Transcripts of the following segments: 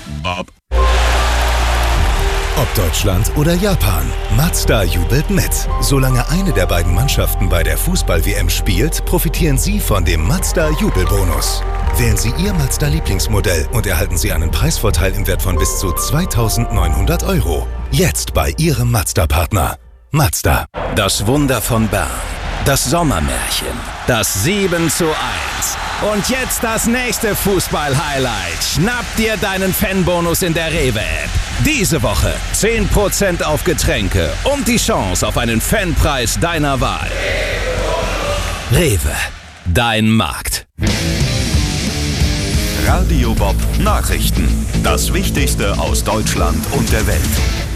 Bob. Ob Deutschland oder Japan, Mazda jubelt mit. Solange eine der beiden Mannschaften bei der Fußball-WM spielt, profitieren Sie von dem Mazda-Jubelbonus. Wählen Sie Ihr Mazda-Lieblingsmodell und erhalten Sie einen Preisvorteil im Wert von bis zu 2.900 €. Jetzt bei Ihrem Mazda-Partner. Mazda. Das Wunder von Bern. Das Sommermärchen. Das 7:1. Und jetzt das nächste Fußball-Highlight. Schnapp dir deinen Fanbonus in der Rewe-App. Diese Woche 10% auf Getränke und die Chance auf einen Fanpreis deiner Wahl. Rewe, dein Markt. Radio Bob Nachrichten. Das Wichtigste aus Deutschland und der Welt.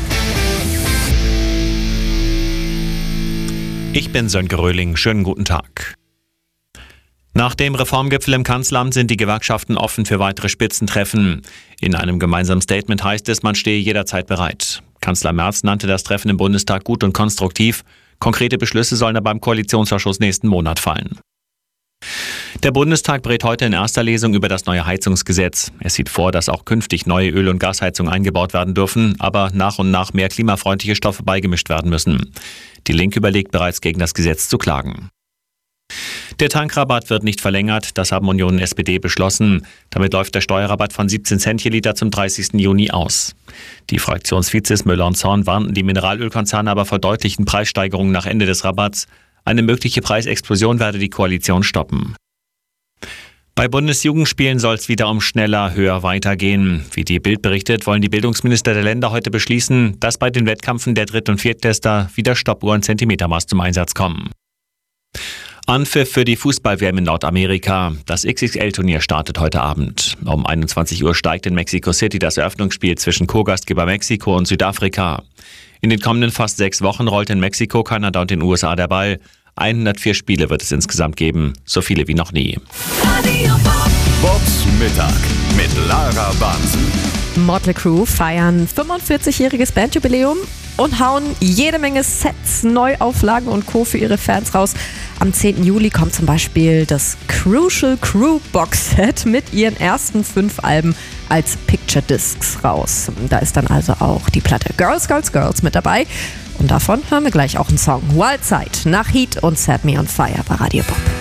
Ich bin Sönke Röhling. Schönen guten Tag. Nach dem Reformgipfel im Kanzleramt sind die Gewerkschaften offen für weitere Spitzentreffen. In einem gemeinsamen Statement heißt es, man stehe jederzeit bereit. Kanzler Merz nannte das Treffen im Bundestag gut und konstruktiv. Konkrete Beschlüsse sollen aber im Koalitionsausschuss nächsten Monat fallen. Der Bundestag berät heute in erster Lesung über das neue Heizungsgesetz. Es sieht vor, dass auch künftig neue Öl- und Gasheizungen eingebaut werden dürfen, aber nach und nach mehr klimafreundliche Stoffe beigemischt werden müssen. Die Linke überlegt bereits, gegen das Gesetz zu klagen. Der Tankrabatt wird nicht verlängert, das haben Union und SPD beschlossen. Damit läuft der Steuerrabatt von 17 Cent je Liter zum 30. Juni aus. Die Fraktionsvizes Müller und Zorn warnten die Mineralölkonzerne aber vor deutlichen Preissteigerungen nach Ende des Rabatts. Eine mögliche Preisexplosion werde die Koalition stoppen. Bei Bundesjugendspielen soll es wieder um schneller, höher weitergehen. Wie die Bild berichtet, wollen die Bildungsminister der Länder heute beschließen, dass bei den Wettkämpfen der Dritt- und Viertklässler wieder Stoppuhren Zentimetermaß zum Einsatz kommen. Anpfiff für die Fußball-WM in Nordamerika. Das XXL-Turnier startet heute Abend. Um 21 Uhr steigt in Mexico City das Eröffnungsspiel zwischen Co-Gastgeber Mexiko und Südafrika. In den kommenden fast 6 Wochen rollt in Mexiko, Kanada und den USA der Ball. 104 Spiele wird es insgesamt geben, so viele wie noch nie. Bobs Mittag mit Lara Bansen. Motley Crue feiern 45-jähriges Bandjubiläum und hauen jede Menge Sets, Neuauflagen und Co. für ihre Fans raus. Am 10. Juli kommt zum Beispiel das Crucial Crew Box Set mit ihren ersten 5 Alben als Picture Discs raus. Da ist dann also auch die Platte Girls, Girls, Girls mit dabei. Und davon hören wir gleich auch einen Song. Wild Side nach Heat und Set Me on Fire bei Radio Bob.